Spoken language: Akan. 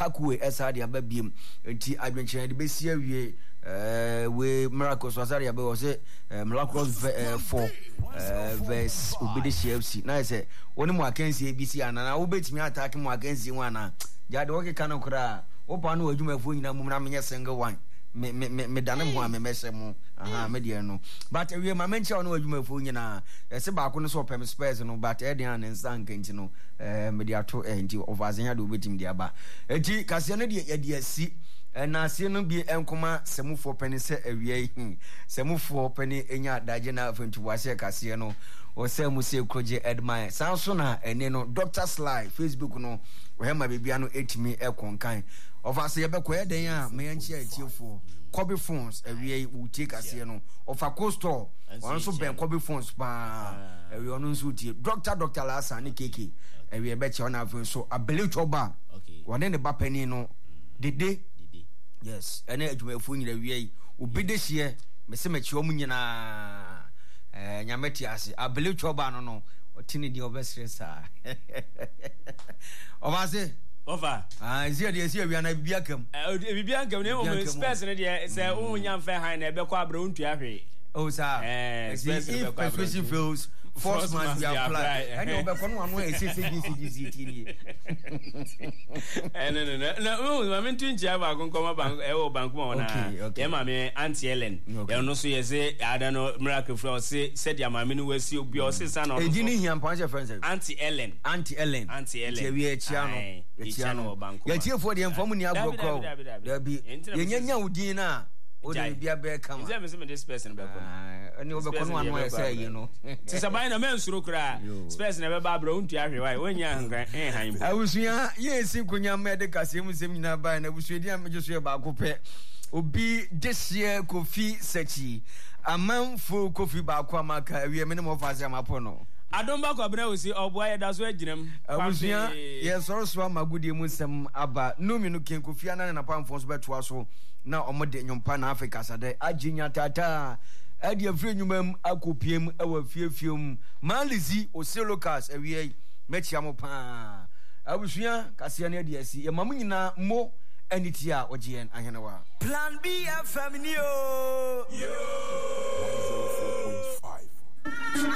Parkway esa dia babiem enti adwenche de besia wie we miracles wasari abe was miracles 4 verse obedient FC na say woni mo akansi ABC anana wo betimi attack mo akansi wana ja de woke kana kura wo pa no adwumafo nyina mum na menye single one me dane mo me mese mo me de no but we ma menche no adwumafo nyina ese ba ko no so pem spares no but e de an nsan kanti no me de ato enti ovazenya de obetimi de aba enti kase no de ye asi na se no bi enkoma semufo peni se awie yi semufo peni enya daje na afantu wase kase no o se mu se kroje admire sanso na ene no Dr. Sly Facebook no o hema bebia no etimi ekonkan of ase ye bekọ eden a me yanchi atiefo Kobe phones awie yi u take kase no of a coastal onso ben Kobe phones pa awie ono nso tie Dr. Lasa ne keke awie be che ona afun so abele choba wone ne ba pani no dede yes ene adwumafo nyina wie obede hye mese machi omu nyina nyameti ase abele choba no otini di obestresa obase over ezi de ezi awia na bibiakam bibiakam ne mo space ne de se unya mfa han na ebe kwa abra untu ahwe oh sir if persuasive fails force must be applied and you be kono anu CCGC ni no ma mentu nchia ba konkoma bank e wo bank mo na e ma me Auntie Ellen e no so ye se ada no miracle flow se said ya ma me no wasi obi o se sa no e di ni hiam panche friends Auntie Ellen tie wi echia no bank ya tie fo de mfam ni agrokro da bi ye nyanya udin na o de bia be kama nze me se me this person be kono ani obe kono anu e say you know ti sabai na men suro kra space na be ba bra untu ahwe wai wonya hangran han bu awusua ye si kunya medical sem sem nyina ba na busuedi am jeso e ba kope obi desie Kofi Sechi amanfo Kofi ba kwa maka wie me ne mo fase amapo no adomba ko abena osi oboa ye da so aginam awusua ye soro magudie mu sem aba numi no ken Kofi ana na pamfo so beto so na omode nyompa na Africa sade aginya tata ade afre nyumam akopiem awa fiefiem malizi oselokas awie mechiam pa abusua kase na de asi ye mamu nyina mo anitia ogien ahenewa Plan B FM yo